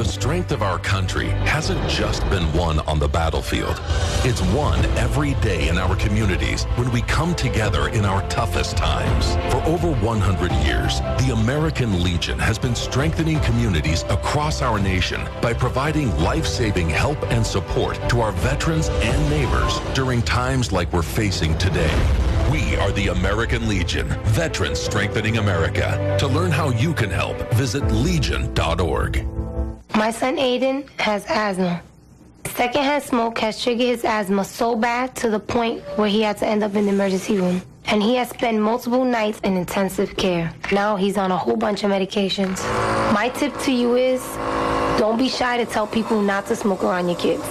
strength of our country hasn't just been won on the battlefield. It's won every day in our communities when we come together in our toughest times. For over 100 years, the American Legion has been strengthening communities across our nation by providing life-saving help and support to our veterans and neighbors during times like we're facing today. We are the American Legion, Veterans Strengthening America. To learn how you can help, visit legion.org. My son Aiden has asthma. Secondhand smoke has triggered his asthma so bad to the point where he had to end up in the emergency room. And he has spent multiple nights in intensive care. Now he's on a whole bunch of medications. My tip to you is, don't be shy to tell people not to smoke around your kids.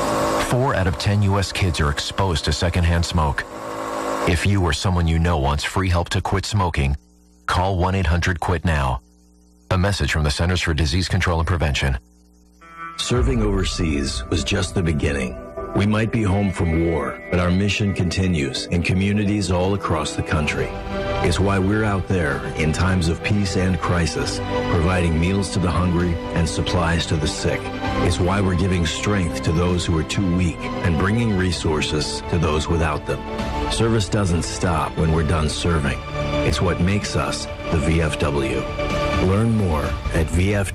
4 out of 10 U.S. kids are exposed to secondhand smoke. If you or someone you know wants free help to quit smoking, call 1-800-QUIT-NOW. A message from the Centers for Disease Control and Prevention. Serving overseas was just the beginning. We might be home from war, but our mission continues in communities all across the country. It's why we're out there in times of peace and crisis, providing meals to the hungry and supplies to the sick. It's why we're giving strength to those who are too weak and bringing resources to those without them. Service doesn't stop when we're done serving. It's what makes us the VFW. Learn more at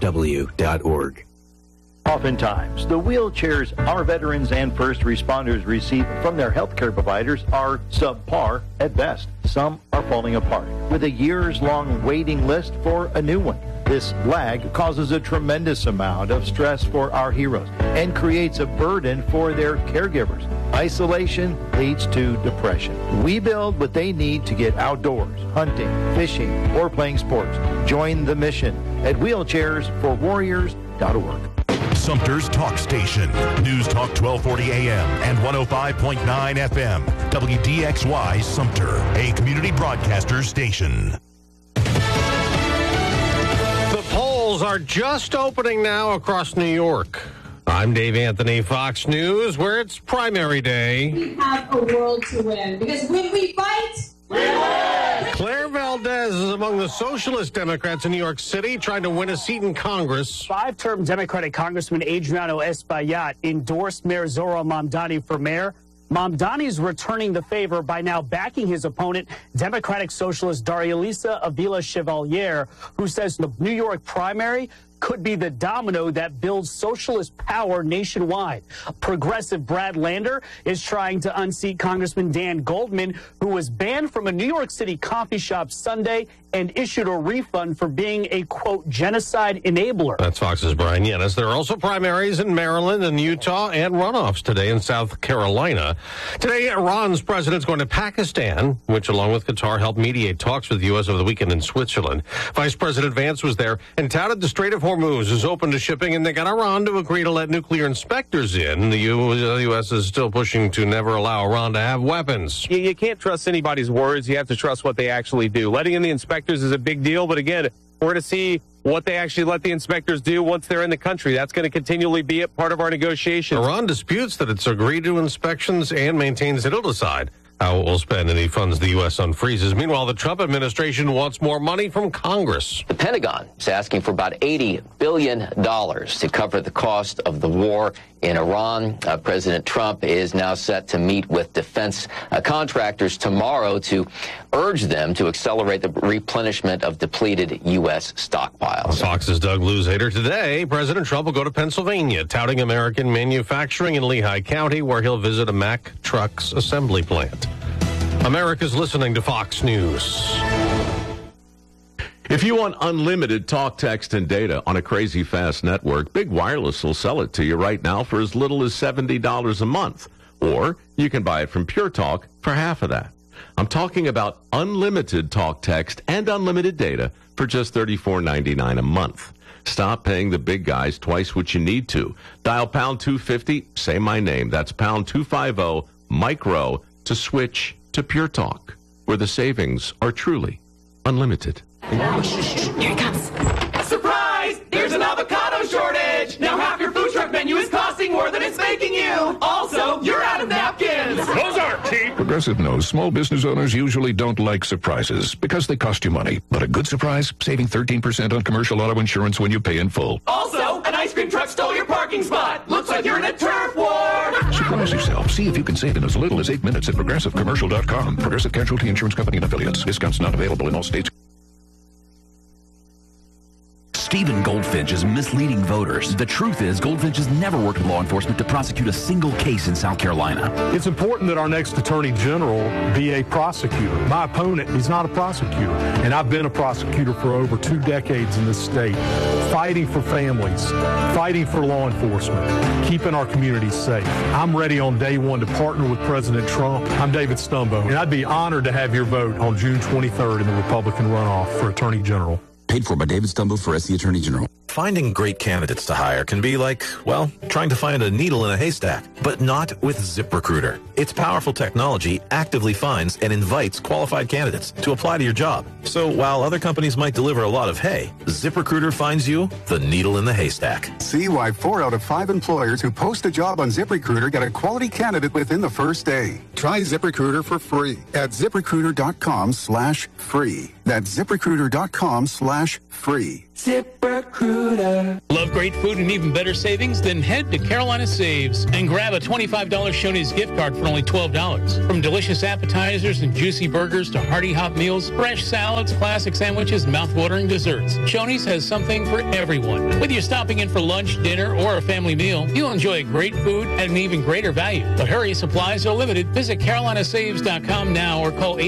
vfw.org. Oftentimes, the wheelchairs our veterans and first responders receive from their healthcare providers are subpar at best. Some are falling apart, with a years-long waiting list for a new one. This lag causes a tremendous amount of stress for our heroes and creates a burden for their caregivers. Isolation leads to depression. We build what they need to get outdoors, hunting, fishing, or playing sports. Join the mission at wheelchairsforwarriors.org. Sumter's Talk Station. News Talk 1240 AM and 105.9 FM. WDXY Sumter, a community broadcaster station. The polls are just opening now across New York. I'm Dave Anthony, Fox News, where it's primary day. We have a world to win, because when we fight, we win! Claire Valdez is among the Socialist Democrats in New York City trying to win a seat in Congress. 5-term Democratic Congressman Adriano Espaillat endorsed Mayor Zohran Mamdani for mayor. Mamdani's returning the favor by now backing his opponent, Democratic Socialist Darialisa Avila Chevalier, who says the New York primary could be the domino that builds socialist power nationwide. Progressive Brad Lander is trying to unseat Congressman Dan Goldman, who was banned from a New York City coffee shop Sunday and issued a refund for being a, quote, genocide enabler. That's Fox's Brian Yanis. There are also primaries in Maryland and Utah and runoffs today in South Carolina. Today, Iran's president's going to Pakistan, which, along with Qatar, helped mediate talks with the U.S. over the weekend in Switzerland. Vice President Vance was there and touted the Strait of Hormuz is open to shipping, and they got Iran to agree to let nuclear inspectors in. The U.S. is still pushing to never allow Iran to have weapons. You can't trust anybody's words. You have to trust what they actually do. Letting in the inspectors is a big deal, but again, we're going to see what they actually let the inspectors do once they're in the country. That's going to continually be a part of our negotiations. Iran disputes that it's agreed to inspections and maintains it'll decide how it will spend any funds the U.S. unfreezes. Meanwhile, the Trump administration wants more money from Congress. The Pentagon is asking for about $80 billion to cover the cost of the war in Iran. President Trump is now set to meet with defense contractors tomorrow to urge them to accelerate the replenishment of depleted U.S. stockpiles. Fox's Doug Luzader. Today, President Trump will go to Pennsylvania, touting American manufacturing in Lehigh County, where he'll visit a Mack Trucks assembly plant. America's listening to Fox News. If you want unlimited talk, text, and data on a crazy fast network, Big Wireless will sell it to you right now for as little as $70 a month. Or you can buy it from Pure Talk for half of that. I'm talking about unlimited talk, text, and unlimited data for just $34.99 a month. Stop paying the big guys twice what you need to. Dial pound 250, say my name. That's pound 250, micro, to switch to Pure Talk, where the savings are truly unlimited. Here he comes. Surprise! There's an avocado shortage! Now half your food truck menu is costing more than it's making you! Also, you're out of napkins! Those aren't cheap! Progressive knows small business owners usually don't like surprises because they cost you money. But a good surprise, saving 13% on commercial auto insurance when you pay in full. Also, an ice cream truck stole your parking spot. Looks like you're in a turf war. Surprise yourself. See if you can save in as little as 8 minutes at ProgressiveCommercial.com. Progressive Casualty Insurance Company and Affiliates. Discounts not available in all states. Stephen Goldfinch is misleading voters. The truth is, Goldfinch has never worked with law enforcement to prosecute a single case in South Carolina. It's important that our next Attorney General be a prosecutor. My opponent, he's not a prosecutor. And I've been a prosecutor for over 2 decades in this state, fighting for families, fighting for law enforcement, keeping our communities safe. I'm ready on day one to partner with President Trump. I'm David Stumbo, and I'd be honored to have your vote on June 23rd in the Republican runoff for Attorney General. Paid for by David Stumbo for SC Attorney General. Finding great candidates to hire can be like, well, trying to find a needle in a haystack, but not with ZipRecruiter. Its powerful technology actively finds and invites qualified candidates to apply to your job. So while other companies might deliver a lot of hay, ZipRecruiter finds you the needle in the haystack. See why 4 out of 5 employers who post a job on ZipRecruiter get a quality candidate within the first day. Try ZipRecruiter for free at ZipRecruiter.com/free. That's ZipRecruiter.com/free. ZipRecruiter. Love great food and even better savings? Then head to Carolina Saves and grab a $25 Shoney's gift card for only $12. From delicious appetizers and juicy burgers to hearty hot meals, fresh salads, classic sandwiches, and mouth-watering desserts, Shoney's has something for everyone. Whether you're stopping in for lunch, dinner, or a family meal, you'll enjoy great food at an even greater value. But hurry, supplies are limited. Visit CarolinaSaves.com now or call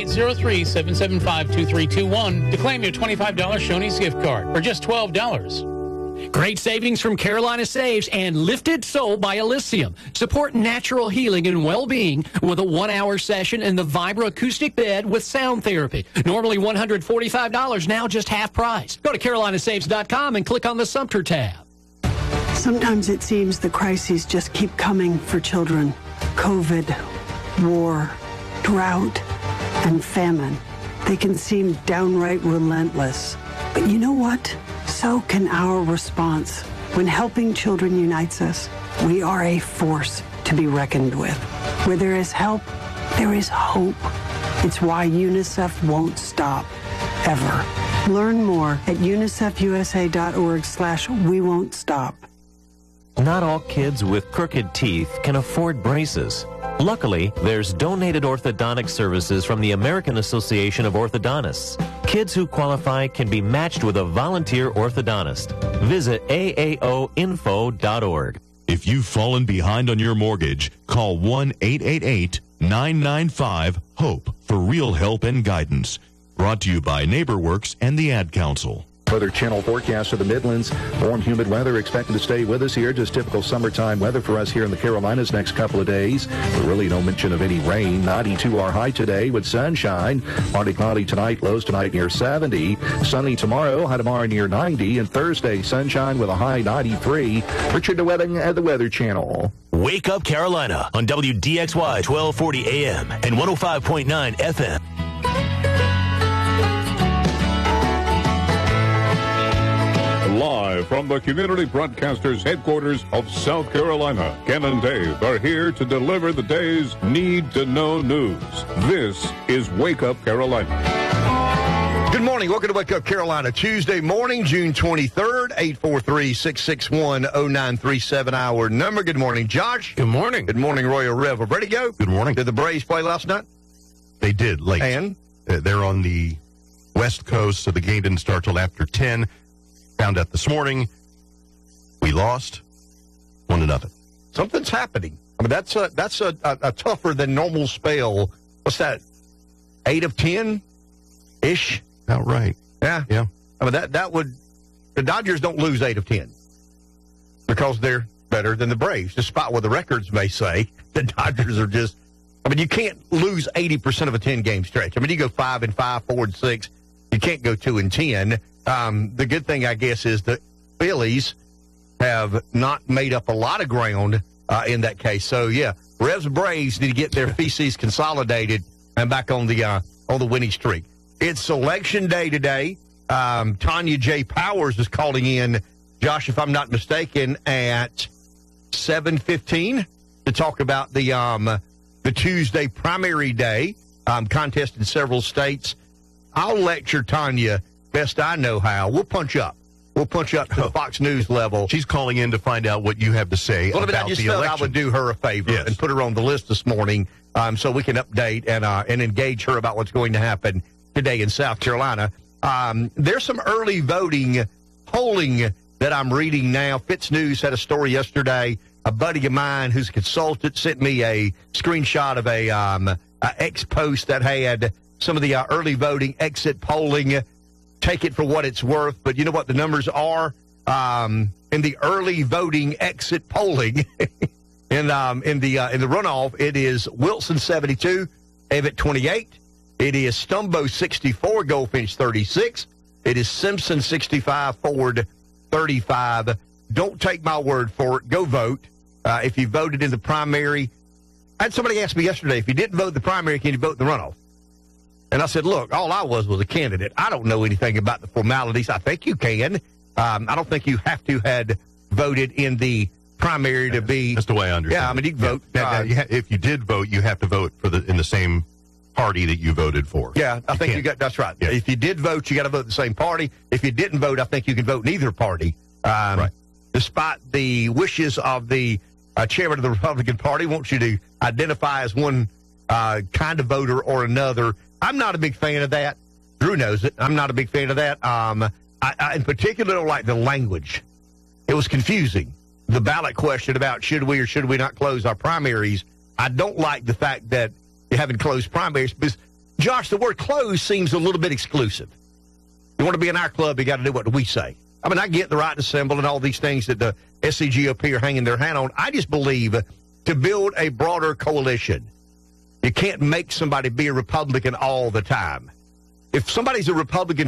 803-775-2321 to claim your $25 Shoney's gift card for just $12. Great savings from Carolina Saves and Lifted Soul by Elysium. Support natural healing and well-being with a 1-hour session in the Vibra acoustic bed with sound therapy. Normally $145, now just half price. Go to CarolinaSaves.com and click on the Sumter tab. Sometimes it seems the crises just keep coming for children. COVID, war, drought, and famine. They can seem downright relentless. But you know what? So can our response. When helping children unites us, we are a force to be reckoned with. Where there is help, there is hope. It's why UNICEF won't stop, ever. Learn more at unicefusa.org/we won't stop. Not all kids with crooked teeth can afford braces. Luckily, there's donated orthodontic services from the American Association of Orthodontists. Kids who qualify can be matched with a volunteer orthodontist. Visit aaoinfo.org. If you've fallen behind on your mortgage, call 1-888-995-HOPE for real help and guidance. Brought to you by NeighborWorks and the Ad Council. Weather Channel forecast for the Midlands. Warm, humid weather expected to stay with us here. Just typical summertime weather for us here in the Carolinas next couple of days. But really no mention of any rain. 92 our high today with sunshine. Partly cloudy tonight. Lows tonight near 70. Sunny tomorrow. High tomorrow near 90. And Thursday, sunshine with a high 93. Richard DeWetting at the Weather Channel. Wake Up Carolina on WDXY 1240 AM and 105.9 FM. Live from the Community Broadcasters headquarters of South Carolina, Ken and Dave are here to deliver the day's need-to-know news. This is Wake Up Carolina. Good morning. Welcome to Wake Up Carolina. Tuesday morning, June 23rd, 843-661-0937, our number. Good morning, Josh. Good morning. Good morning, Royal Rev. Ready to go? Good morning. Did the Braves play last night? They did, late. And? They're on the West Coast, so the game didn't start till after 10. Found out this morning, we lost 1-0. Something's happening. I mean, that's a tougher than normal spell. What's that? 8 of 10-ish? About right. Yeah. Yeah. I mean, that would, the Dodgers don't lose 8 of 10 because they're better than the Braves, despite what the records may say. The Dodgers are just, I mean, you can't lose 80% of a 10-game stretch. I mean, you go 5-5, 4-6. You can't go 2-10. The good thing, I guess, is the Phillies have not made up a lot of ground in that case. So, yeah, Revs and Braves need to get their feces consolidated and back on the winning streak. It's Selection Day today. Tanya J. Powers is calling in, Josh, if I'm not mistaken, at 7:15 to talk about the Tuesday primary day contest in several states. I'll lecture Tanya best I know how. We'll punch up we'll punch up to the Fox News level. She's calling in to find out what you have to say Well, about I just the felt election. I would do her a favor and put her on the list this morning so we can update and engage her about what's going to happen today in South Carolina. There's some early voting polling that I'm reading now. Fitz News had a story yesterday. A buddy of mine who's a consultant sent me a screenshot of a X post that had some of the early voting exit polling. Take it for what it's worth, but you know what the numbers are in the early voting exit polling in the runoff. It is Wilson 72, Evatt 28. It is Stumbo 64, Goldfinch 36. It is Simpson 65, Ford 35. Don't take my word for it. Go vote. If you voted in the primary, I had somebody ask me yesterday, if you didn't vote in the primary, can you vote in the runoff? And I said, look, all I was a candidate. I don't know anything about the formalities. I think you can. I don't think you have to had voted in the primary to be. That's the way I understand. Yeah, I mean, you can vote. If you did vote, you have to vote in the same party that you voted for. Yeah, I think that's right. Yeah. If you did vote, you got to vote the same party. If you didn't vote, I think you can vote in either party. Right. Despite the wishes of the chairman of the Republican Party, wants you to identify as one kind of voter or another. I'm not a big fan of that. Drew knows it. I'm not a big fan of that. I in particular don't like the language. It was confusing. The ballot question about should we or should we not close our primaries. I don't like the fact that you haven't closed primaries because, Josh, the word close seems a little bit exclusive. You want to be in our club, you got to do what we say. I mean, I get the right to assemble and all these things that the SCGOP are hanging their hat on. I just believe to build a broader coalition, you can't make somebody be a Republican all the time. If somebody's a Republican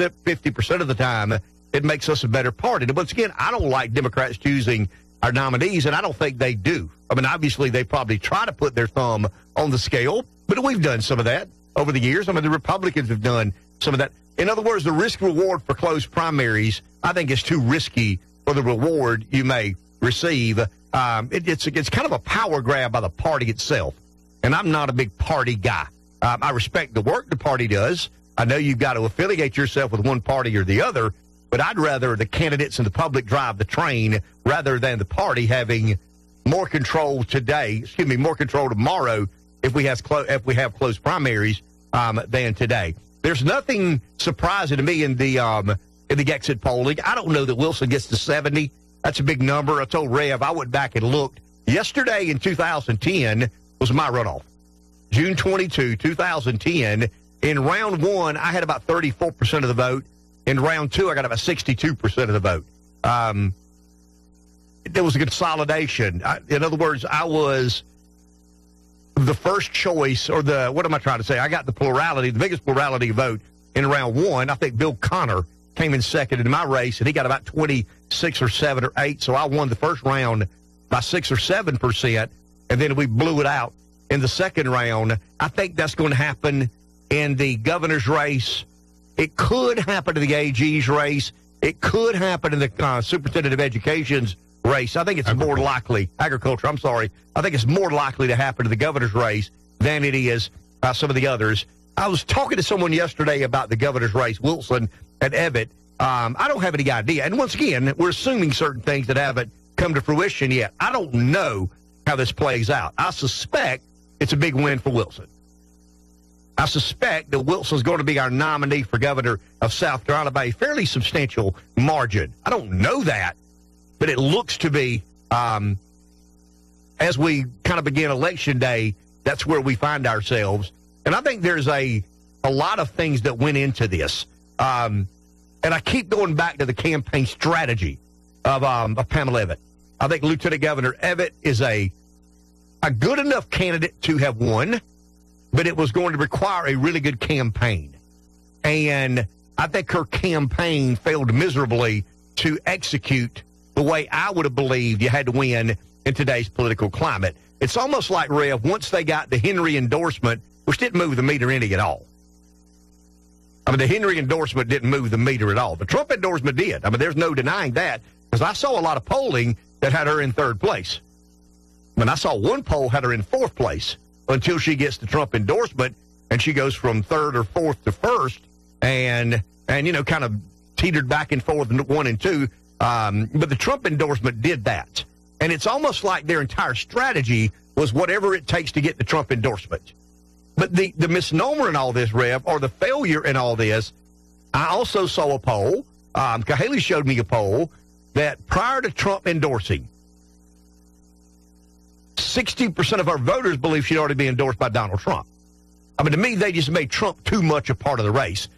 50% of the time, it makes us a better party. And once again, I don't like Democrats choosing our nominees, and I don't think they do. I mean, obviously, they probably try to put their thumb on the scale, but we've done some of that over the years. I mean, the Republicans have done some of that. In other words, the risk-reward for closed primaries, I think, is too risky for the reward you may receive. It's kind of a power grab by the party itself, and I'm not a big party guy. I respect the work the party does. I know you've got to affiliate yourself with one party or the other, but I'd rather the candidates and the public drive the train rather than the party having more control more control tomorrow if we have closed primaries than today. There's nothing surprising to me in the exit polling. I don't know that Wilson gets to 70. That's a big number. I told Rev I went back and looked. Yesterday in 2010 was my runoff. June 22, 2010. In round one, I had about 34% of the vote. In round two, I got about 62% of the vote. There was a consolidation. In other words, I was the first choice, or what am I trying to say? I got the biggest plurality vote in round one. I think Bill Connor came in second in my race, and he got about 26 or 7 or 8. So I won the first round by 6 or 7%, and then we blew it out in the second round. I think that's going to happen in the governor's race. It could happen in the AG's race. It could happen in the superintendent of education's race. I think it's more likely. Agriculture, I'm sorry. I think it's more likely to happen to the governor's race than it is some of the others. I was talking to someone yesterday about the governor's race, Wilson and Evatt. I don't have any idea. And once again, we're assuming certain things that haven't come to fruition yet. I don't know how this plays out. I suspect it's a big win for Wilson. I suspect that Wilson's going to be our nominee for governor of South Carolina by a fairly substantial margin. I don't know that, but it looks to be, as we kind of begin Election Day, that's where we find ourselves. And I think there's a lot of things that went into this. And I keep going back to the campaign strategy of Pamela Evatt. I think Lieutenant Governor Evatt is a good enough candidate to have won, but it was going to require a really good campaign. And I think her campaign failed miserably to execute the way I would have believed you had to win in today's political climate. It's almost like, Rev, once they got the Henry endorsement, which didn't move the meter any at all. I mean, the Henry endorsement didn't move the meter at all. The Trump endorsement did. I mean, there's no denying that, because I saw a lot of polling that had her in third place. When I saw one poll had her in fourth place until she gets the Trump endorsement, and she goes from third or fourth to first, and kind of teetered back and forth 1 and 2. But the Trump endorsement did that. And it's almost like their entire strategy was whatever it takes to get the Trump endorsement. But the misnomer in all this, Rev, or the failure in all this, I also saw a poll. Haley showed me a poll that prior to Trump endorsing, 60% of our voters believe she'd already be endorsed by Donald Trump. I mean, to me, they just made Trump too much a part of the race.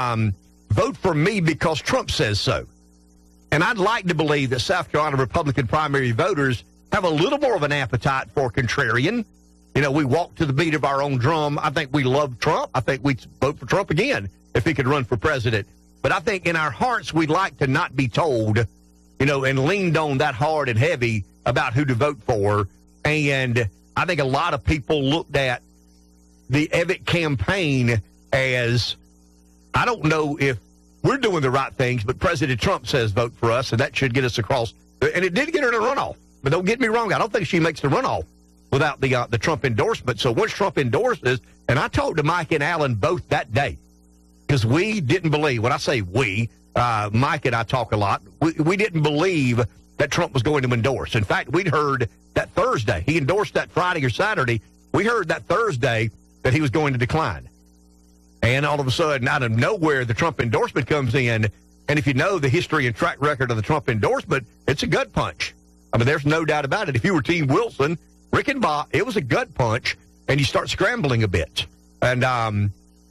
Vote for me because Trump says so. And I'd like to believe that South Carolina Republican primary voters have a little more of an appetite for contrarian. You know, we walk to the beat of our own drum. I think we love Trump. I think we'd vote for Trump again if he could run for president. But I think in our hearts, we'd like to not be told, you know, and leaned on that hard and heavy about who to vote for. And I think a lot of people looked at the Evitt campaign as, I don't know if we're doing the right things, but President Trump says vote for us, and that should get us across. And it did get her in a runoff. But don't get me wrong, I don't think she makes the runoff without the Trump endorsement. So once Trump endorses, and I talked to Mike and Alan both that day, because we didn't believe, when I say we, Mike and I talk a lot, we didn't believe that Trump was going to endorse. In fact, we'd heard that Thursday. He endorsed that Friday or Saturday. We heard that Thursday that he was going to decline. And all of a sudden, out of nowhere, the Trump endorsement comes in. And if you know the history and track record of the Trump endorsement, it's a gut punch. I mean, there's no doubt about it. If you were Team Wilson, Rickenbach, it was a gut punch, and you start scrambling a bit. And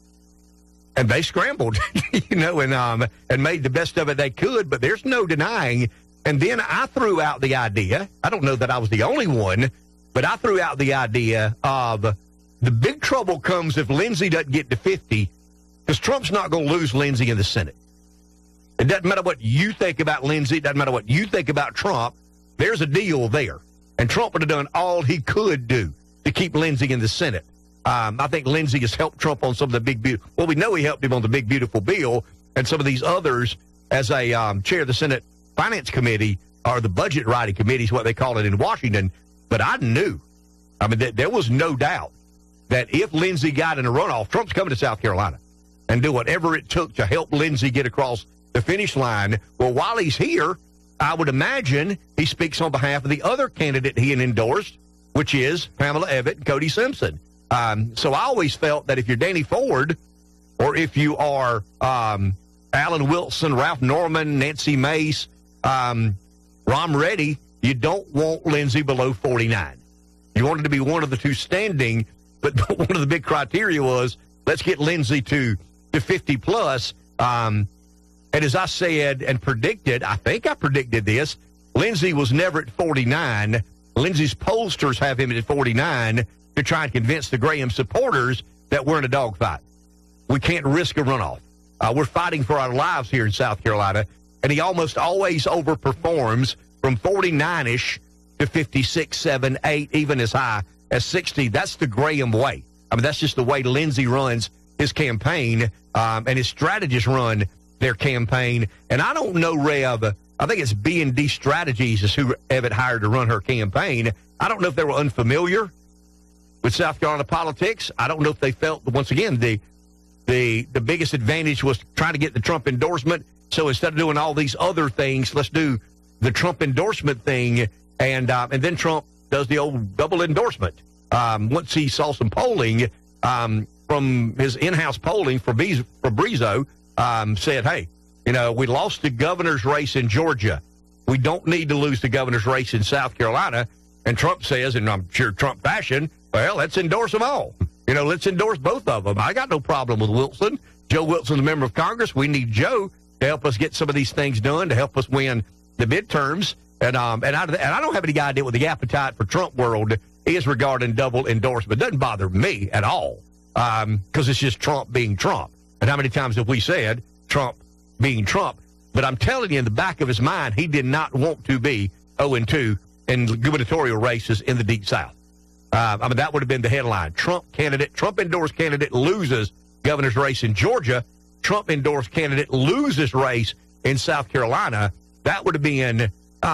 they scrambled, you know, and made the best of it they could, but there's no denying. And then I threw out the idea, I don't know that I was the only one, but I threw out the idea of the big trouble comes if Lindsey doesn't get to 50, because Trump's not going to lose Lindsey in the Senate. It doesn't matter what you think about Lindsey. It doesn't matter what you think about Trump. There's a deal there. And Trump would have done all he could do to keep Lindsey in the Senate. I think Lindsey has helped Trump on some of the big, well, we know he helped him on the big, beautiful bill, and some of these others as a chair of the Senate Finance Committee, or the Budget Writing Committee is what they call it in Washington. But I knew, I mean, there was no doubt that if Lindsey got in a runoff, Trump's coming to South Carolina and do whatever it took to help Lindsey get across the finish line. Well, while he's here, I would imagine he speaks on behalf of the other candidate he had endorsed, which is Pamela Evitt and Cody Simpson. So I always felt that if you're Danny Ford, or if you are Alan Wilson, Ralph Norman, Nancy Mace, Ron Reddy, you don't want Lindsey below 49. You wanted to be one of the two standing, but one of the big criteria was, let's get Lindsey to 50 plus. And as I said and predicted, I think I predicted this, Lindsey was never at 49. Lindsey's pollsters have him at 49 to try and convince the Graham supporters that we're in a dogfight. We can't risk a runoff. We're fighting for our lives here in South Carolina, and he almost always overperforms from 49-ish to 56, 7, 8, even as high as 60. That's the Graham way. I mean, that's just the way Lindsey runs his campaign, and his strategists run their campaign. And I don't know, Rev, I think it's B&D Strategies is who Evitt hired to run her campaign. I don't know if they were unfamiliar with South Carolina politics. I don't know if they felt, once again, the biggest advantage was trying to get the Trump endorsement. So instead of doing all these other things, let's do the Trump endorsement thing. And then Trump does the old double endorsement. Once he saw some polling from his in-house polling, Fabrizio said, hey, you know, we lost the governor's race in Georgia. We don't need to lose the governor's race in South Carolina. And Trump says, and I'm sure Trump fashion, well, let's endorse them all. You know, let's endorse both of them. I got no problem with Wilson. Joe Wilson's a member of Congress. We need Joe to help us get some of these things done, to help us win the midterms. And I don't have any idea what the appetite for Trump world is regarding double endorsement. It doesn't bother me at all, because it's just Trump being Trump. And how many times have we said Trump being Trump? But I'm telling you, in the back of his mind, he did not want to be 0-2 in gubernatorial races in the Deep South. I mean, that would have been the headline. Trump endorsed candidate loses governor's race in Georgia. Trump endorsed candidate loses race in South Carolina. That would have been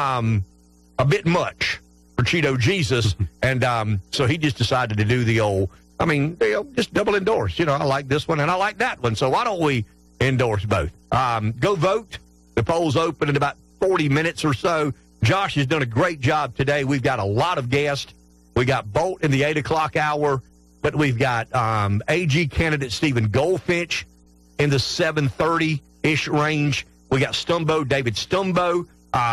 a bit much for Cheeto Jesus. And so he just decided to do the old, I mean, just double endorse. You know, I like this one and I like that one. So why don't we endorse both. Go vote. The polls open in about 40 minutes or so. Josh has done a great job today. We've got a lot of guests. We got Bolt in the 8 o'clock hour, but we've got AG candidate Stephen Goldfinch in the 7:30-ish range. We got David Stumbo,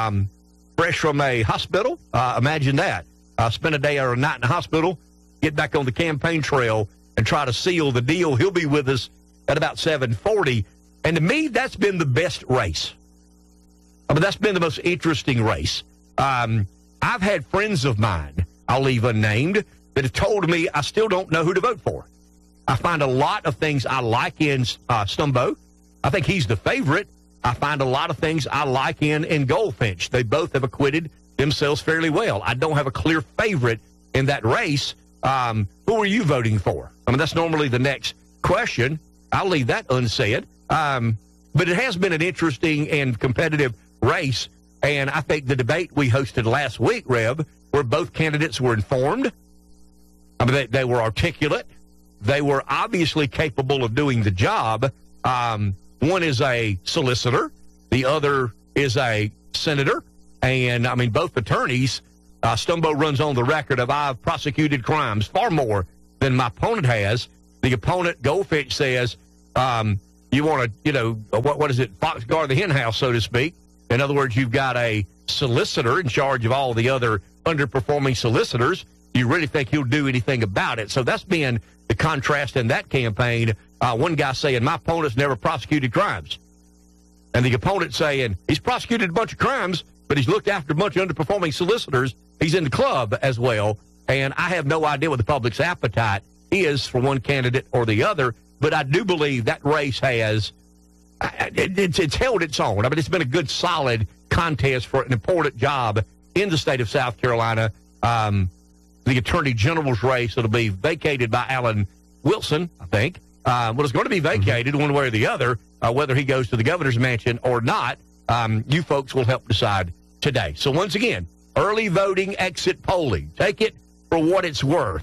fresh from a hospital. Imagine that. Spend a day or a night in the hospital, get back on the campaign trail, and try to seal the deal. He'll be with us at about 7:40. And to me, that's been the best race. I mean, that's been the most interesting race. I've had friends of mine, I'll leave unnamed, that have told me I still don't know who to vote for. I find a lot of things I like in Stumbo. I think he's the favorite. I find a lot of things I like in Goldfinch. They both have acquitted themselves fairly well. I don't have a clear favorite in that race. Who are you voting for? I mean, that's normally the next question. I'll leave that unsaid. But it has been an interesting and competitive race, and I think the debate we hosted last week, Reb, where both candidates were informed. I mean, they were articulate. They were obviously capable of doing the job. One is a solicitor. The other is a senator. And, I mean, both attorneys, Stumbo runs on the record of I've prosecuted crimes far more than my opponent has. The opponent, Goldfinch, says, you want to, what is it, fox guard the hen house, so to speak. In other words, you've got a solicitor in charge of all the other underperforming solicitors. You really think he'll do anything about it? So that's been the contrast in that campaign. One guy saying, my opponent's never prosecuted crimes. And the opponent saying, he's prosecuted a bunch of crimes, but he's looked after a bunch of underperforming solicitors. He's in the club as well. And I have no idea what the public's appetite is for one candidate or the other. But I do believe that race has, it's held its own. I mean, it's been a good, solid contest for an important job in the state of South Carolina. The Attorney General's race, it'll be vacated by Alan Wilson, I think. Well, it's going to be vacated one way or the other, whether he goes to the governor's mansion or not. You folks will help decide today. So once again, early voting exit polling. Take it for what it's worth.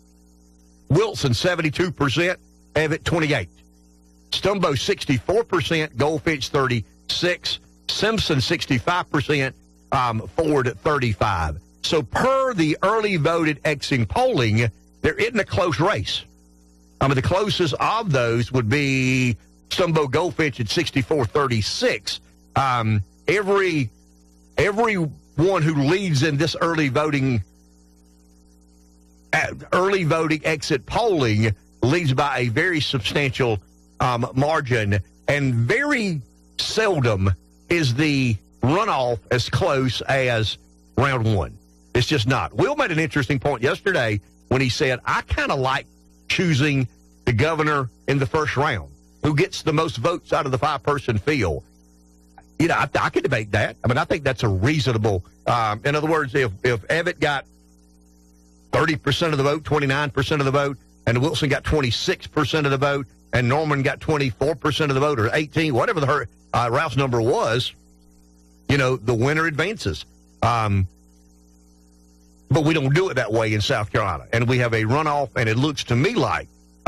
Wilson, 72%. Evatt, 28%. Stumbo, 64%. Goldfinch, 36%. Simpson, 65%. Ford, 35%. So per the early voted exit polling, there isn't a close race. I mean, the closest of those would be Stumbo Goldfinch at 64-36. Everyone who leads in this early voting exit polling leads by a very substantial margin, and very seldom is the runoff as close as round one. It's just not. Will made an interesting point yesterday when he said, I kind of like choosing the governor in the first round, who gets the most votes out of the five-person field. You know, I could debate that. I mean, I think that's a reasonable, in other words, if Evatt got 30% of the vote, 29% of the vote, and Wilson got 26% of the vote, and Norman got 24% of the vote, or 18, whatever the Ralph's number was, you know, the winner advances. But we don't do it that way in South Carolina. And we have a runoff, and it looks to me like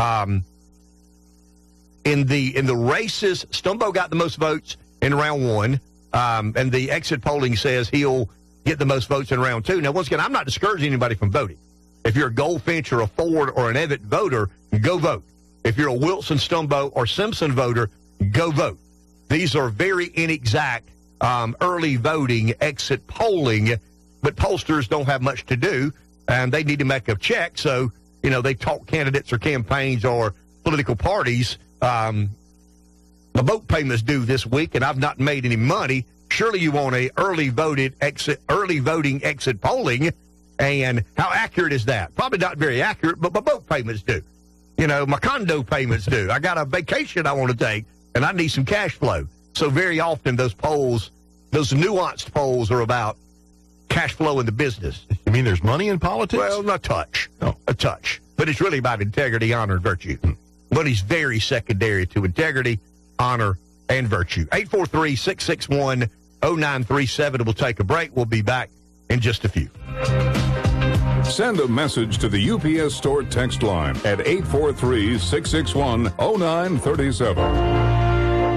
in the races, Stumbo got the most votes in round one, and the exit polling says he'll get the most votes in round two. Now, once again, I'm not discouraging anybody from voting. If you're a Goldfinch or a Ford or an Evatt voter, go vote. If you're a Wilson, Stumbo, or Simpson voter, go vote. These are very inexact early voting exit polling, but pollsters don't have much to do, and they need to make a check. So, you know, they talk candidates or campaigns or political parties. The vote payment's due this week, and I've not made any money. Surely you want a early voting exit polling. And how accurate is that? Probably not very accurate, but my boat payments do. You know, my condo payments do. I got a vacation I want to take, and I need some cash flow. So very often those polls, those nuanced polls, are about cash flow in the business. You mean there's money in politics? Well, not a touch. But it's really about integrity, honor, and virtue. Money's very secondary to integrity, honor, and virtue. 843-661-0937. We'll take a break. We'll be back in just a few. Send a message to the UPS Store text line at 843-661-0937.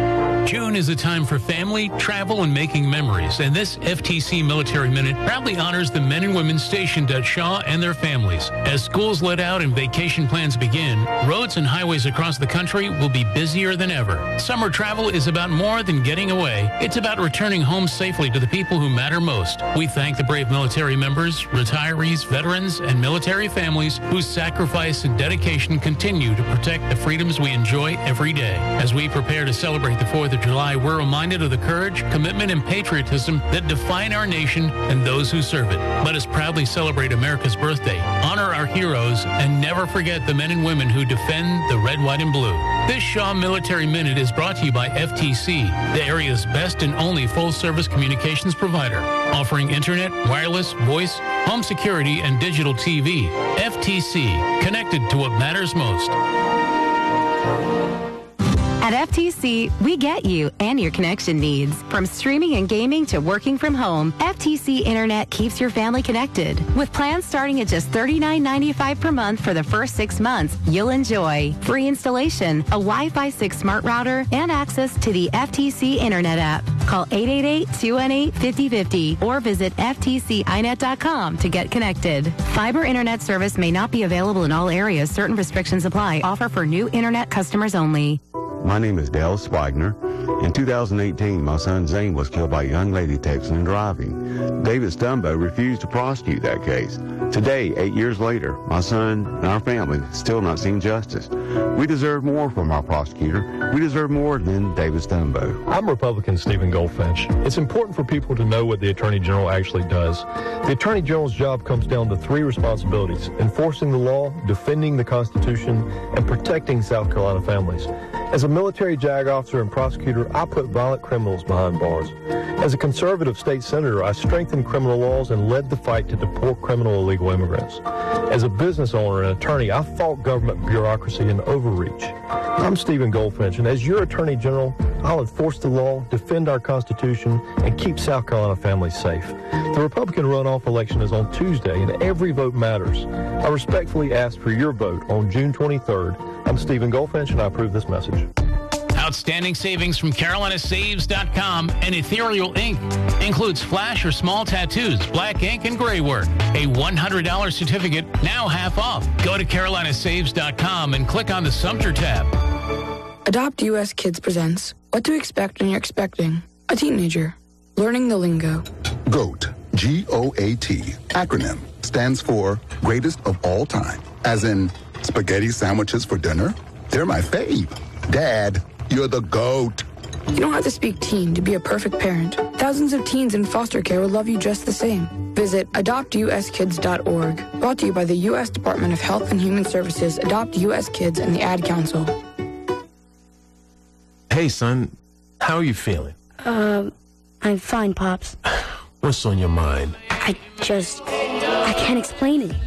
June is a time for family, travel, and making memories, and this FTC Military Minute proudly honors the men and women stationed at Shaw and their families. As schools let out and vacation plans begin, roads and highways across the country will be busier than ever. Summer travel is about more than getting away. It's about returning home safely to the people who matter most. We thank the brave military members, retirees, veterans, and military families whose sacrifice and dedication continue to protect the freedoms we enjoy every day. As we prepare to celebrate the 4th of July, we're reminded of the courage, commitment, and patriotism that define our nation and those who serve it. Let us proudly celebrate America's birthday, honor our heroes, and never forget the men and women who defend the red, white, and blue. This Shaw Military Minute is brought to you by FTC, the area's best and only full-service communications provider, offering internet, wireless, voice, home security, and digital TV. FTC, connected to what matters most. At FTC, we get you and your connection needs. From streaming and gaming to working from home, FTC Internet keeps your family connected. With plans starting at just $39.95 per month for the first 6 months, you'll enjoy free installation, a Wi-Fi 6 smart router, and access to the FTC Internet app. Call 888-218-5050 or visit ftcinet.com to get connected. Fiber Internet service may not be available in all areas. Certain restrictions apply. Offer for new Internet customers only. My name is Dale Swagner. In 2018, my son Zane was killed by a young lady texting and driving. David Stumbo refused to prosecute that case. Today, 8 years later, my son and our family still not seen justice. We deserve more from our prosecutor. We deserve more than David Stumbo. I'm Republican Stephen Goldfinch. It's important for people to know what the Attorney General actually does. The Attorney General's job comes down to 3 responsibilities: enforcing the law, defending the Constitution, and protecting South Carolina families. As a military JAG officer and prosecutor, I put violent criminals behind bars. As a conservative state senator, I strengthened criminal laws and led the fight to deport criminal illegal immigrants. As a business owner and attorney, I fought government bureaucracy and overreach. I'm Stephen Goldfinch, and as your Attorney General, I'll enforce the law, defend our Constitution, and keep South Carolina families safe. The Republican runoff election is on Tuesday, and every vote matters. I respectfully ask for your vote on June 23rd. I'm Stephen Goldfinch, and I approve this message. Outstanding savings from CarolinaSaves.com and Ethereal Ink. Includes flash or small tattoos, black ink, and gray work. A $100 certificate, now half off. Go to CarolinaSaves.com and click on the Sumter tab. Adopt US Kids presents What to Expect When You're Expecting a Teenager. Learning the lingo. GOAT, G-O-A-T, acronym, stands for Greatest of All Time. As in, spaghetti sandwiches for dinner? They're my fave. Dad, you're the GOAT. You don't have to speak teen to be a perfect parent. Thousands of teens in foster care will love you just the same. Visit adoptuskids.org. Brought to you by the U.S. Department of Health and Human Services, Adopt U.S. Kids, and the Ad Council. Hey, son, how are you feeling? I'm fine, Pops. What's on your mind? I can't explain it.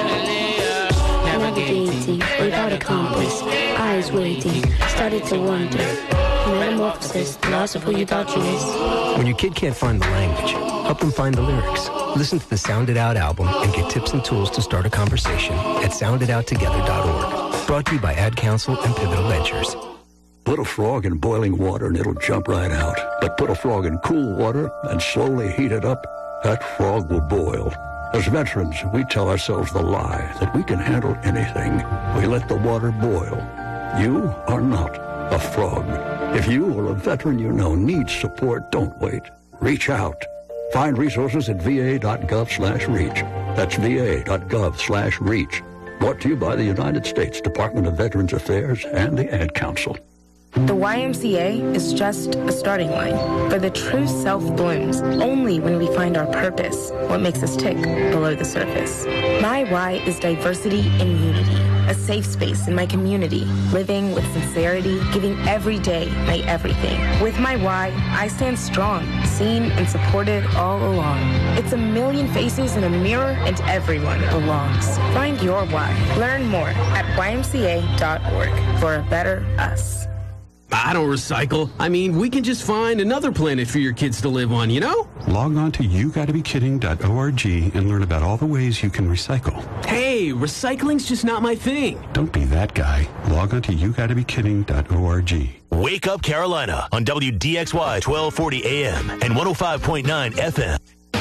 Navigating without a compass, eyes waiting, started to wonder. Metamorphosis, the loss of who you thought you is. When your kid can't find the language, help them find the lyrics. Listen to the Sound It Out album and get tips and tools to start a conversation at sounditouttogether.org. Brought to you by Ad Council and Pivotal Ventures. Put a frog in boiling water and it'll jump right out. But put a frog in cool water and slowly heat it up, that frog will boil. As veterans, we tell ourselves the lie that we can handle anything. We let the water boil. You are not a frog. If you or a veteran you know needs support, don't wait. Reach out. Find resources at va.gov/reach. That's va.gov/reach. Brought to you by the United States Department of Veterans Affairs and the Ad Council. The YMCA is just a starting line, but the true self blooms only when we find our purpose, what makes us tick below the surface. My Y is diversity and unity, a safe space in my community, living with sincerity, giving every day my everything. With my Y, I stand strong, seen and supported all along. It's a million faces in a mirror and everyone belongs. Find your Y. Learn more at ymca.org for a better us. I don't recycle. I mean, we can just find another planet for your kids to live on, you know? Log on to YouGottaBeKidding.org and learn about all the ways you can recycle. Hey, recycling's just not my thing. Don't be that guy. Log on to YouGottaBeKidding.org. Wake Up Carolina on WDXY 1240 AM and 105.9 FM.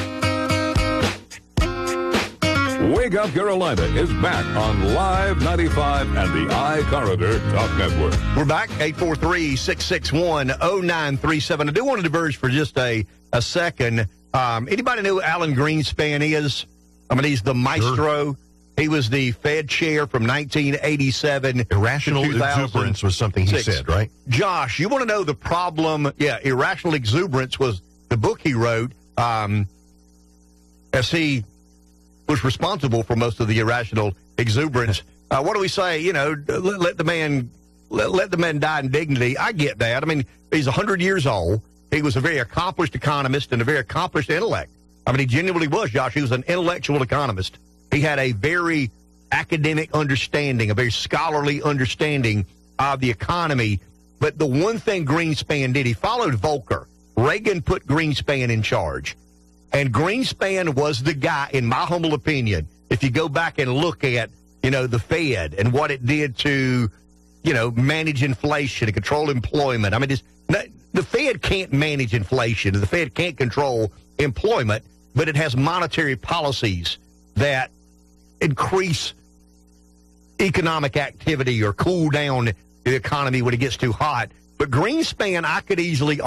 Wake Up Carolina is back on Live 95 and the iCorridor Talk Network. We're back, 843-661-0937. I do want to diverge for just a second. Anybody know who Alan Greenspan is? I mean, he's the maestro. Sure. He was the Fed chair from 1987 Irrational to 2006. exuberance was something he said, right? Josh, you want to know the problem? Yeah, Irrational Exuberance was the book he wrote, as he was responsible for most of the irrational exuberance. What do we say? You know, let the man die in dignity. I get that. I mean, he's 100 years old. He was a very accomplished economist and a very accomplished intellect. I mean, he genuinely was, Josh. He was an intellectual economist. He had a very academic understanding, a very scholarly understanding of the economy. But the one thing Greenspan did, he followed Volcker. Reagan put Greenspan in charge. And Greenspan was the guy, in my humble opinion, if you go back and look at, you know, the Fed and what it did to, you know, manage inflation and control employment. I mean, the Fed can't manage inflation. The Fed can't control employment, but it has monetary policies that increase economic activity or cool down the economy when it gets too hot. But Greenspan, I could easily